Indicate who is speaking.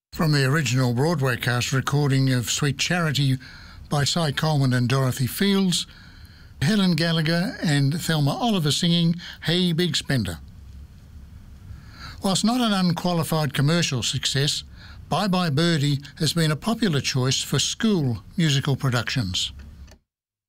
Speaker 1: From the original Broadway cast recording of Sweet Charity by Cy Coleman and Dorothy Fields, Helen Gallagher and Thelma Oliver singing Hey Big Spender. Whilst not an unqualified commercial success, Bye Bye Birdie has been a popular choice for school musical productions.